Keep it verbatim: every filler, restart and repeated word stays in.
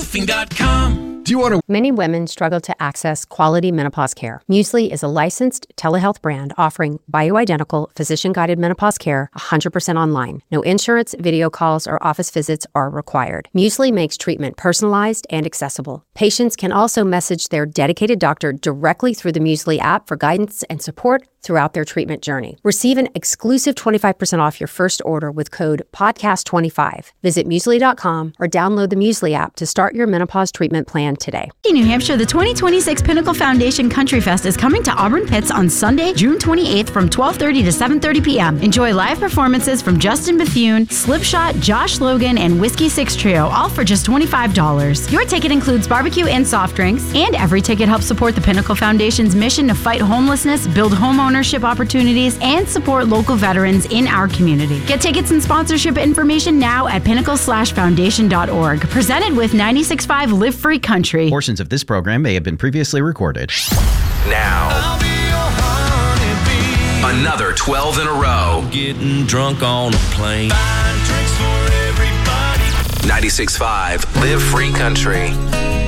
roofing dot com. Do you want to? Many women struggle to access quality menopause care. Muesli is a licensed telehealth brand offering bioidentical, physician-guided menopause care one hundred percent online. No insurance, video calls, or office visits are required. Muesli makes treatment personalized and accessible. Patients can also message their dedicated doctor directly through the Muesli app for guidance and support throughout their treatment journey. Receive an exclusive twenty-five percent off your first order with code podcast twenty-five. Visit muesli dot com or download the Muesli app to start your menopause treatment plan today. In New Hampshire, the twenty twenty-six Pinnacle Foundation Country Fest is coming to Auburn Pits on Sunday, June twenty-eighth from twelve thirty to seven thirty p.m. Enjoy live performances from Justin Bethune, Slipshot, Josh Logan, and Whiskey Six Trio, all for just twenty-five dollars. Your ticket includes barbecue and soft drinks, and every ticket helps support the Pinnacle Foundation's mission to fight homelessness, build home ownership opportunities, and support local veterans in our community. Get tickets and sponsorship information now at pinnacle slash foundation dot org. Presented with ninety-six point five Live Free Country. Portions of this program may have been previously recorded. Now, another twelve in a row. Getting drunk on a plane. Buying drinks for everybody. ninety-six point five Live Free Country.